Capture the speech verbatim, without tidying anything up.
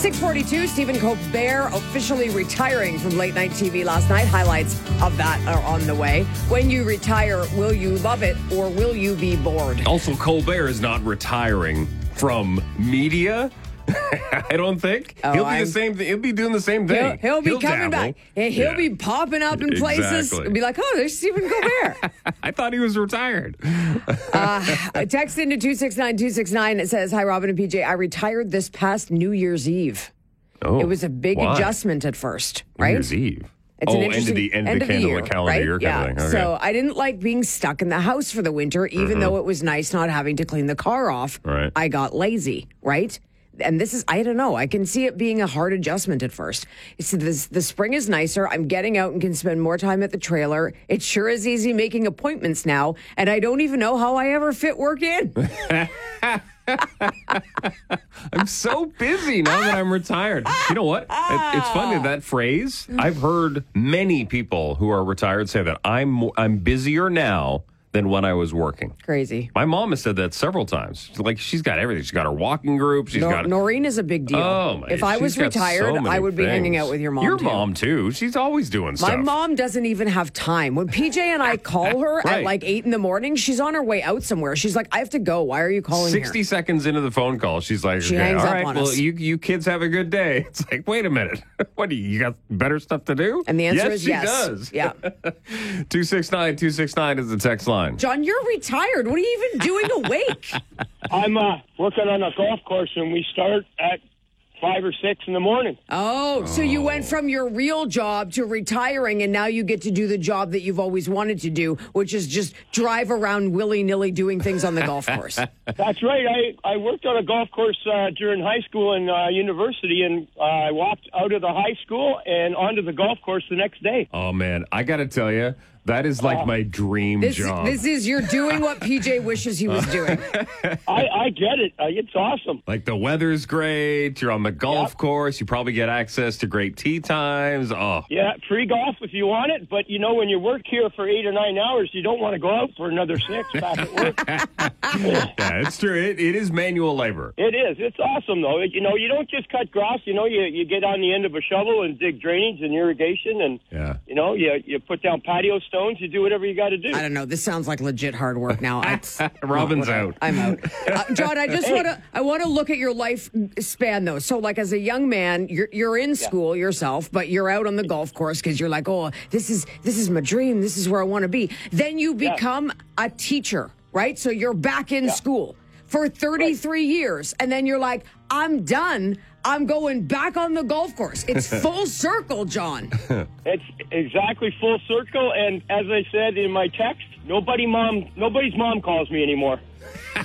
six forty-two, Stephen Colbert officially retiring from late night T V last night. Highlights of that are on the way. When you retire, will you love it or will you be bored? Also, Colbert is not retiring from media. I don't think. Oh, he'll be I'm, the same thing. He'll be doing the same thing. He'll, he'll be he'll coming dabble. back. He'll yeah. be popping up in places. Exactly. It'll be like, oh, there's Stephen Colbert. I thought he was retired. uh, text into two six nine two six nine. It says, hi, Robin and P J. I retired this past New Year's Eve. Oh, it was a big why? adjustment at first, right? New Year's Eve. It's oh, an end of interesting the end, end of the, of the year, calendar right? year kind yeah. of thing. Okay. So I didn't like being stuck in the house for the winter, even Mm-hmm. though it was nice not having to clean the car off. Right. I got lazy, right? And this is, I don't know, I can see it being a hard adjustment at first. So this, the spring is nicer. I'm getting out and can spend more time at the trailer. It sure is easy making appointments now. And I don't even know how I ever fit work in. I'm so busy now that I'm retired. You know what? It, it's funny, that phrase, I've heard many people who are retired say that I'm I'm busier now than when I was working. Crazy. My mom has said that several times. Like, she's got everything. She's got her walking group. She's Nor- got... Noreen is a big deal. Oh, my. If I was she's got retired, so many I would be things. hanging out with your mom, Your too. mom, too. She's always doing stuff. My mom doesn't even have time. When P J and I call her Right. at like eight in the morning, she's on her way out somewhere. She's like, I have to go. Why are you calling sixty here? seconds into the phone call, she's like, She okay, hangs all up right, on well, us. you, you kids have a good day. It's like, wait a minute. What do you, you got better stuff to do? And the answer yes, is she yes. does. Yeah. two six nine, two six nine is the text line. John, you're retired. What are you even doing awake? I'm uh, working on a golf course, and we start at five or six in the morning. Oh, so you went from your real job to retiring, and now you get to do the job that you've always wanted to do, which is just drive around willy-nilly doing things on the golf course. That's right. I, I worked on a golf course uh, during high school and uh, university, and uh, I walked out of the high school and onto the golf course the next day. Oh, man, I got to tell you, that is like my dream This, job. this is, you're doing what P J wishes he was doing. I, I get it. Uh, it's awesome. Like, the weather's great. You're on the golf Yep. course. You probably get access to great tee times. Oh, Yeah, free golf if you want it, but you know, when you work here for eight or nine hours, you don't want to go out for another six back at work. yeah, it's true. It, it is manual labor. It is. It's awesome, though. You know, you don't just cut grass. You know, you, you get on the end of a shovel and dig drainage and irrigation, and, Yeah. you know, you, you put down patio stones. You do whatever you got to do. I don't know. This sounds like legit hard work now. I, Robin's out. I'm out. Uh, John, I just want to I want to look at your life span though. So like as a young man, you're you're in school yourself, but you're out on the golf course cuz you're like, "Oh, this is this is my dream. This is where I want to be." Then you Yeah. become a teacher, right? So you're back in school for thirty-three years and then you're like, "I'm done. I'm going back on the golf course." It's full circle, John. It's exactly full circle, and as I said in my text, nobody mom, nobody's mom calls me anymore.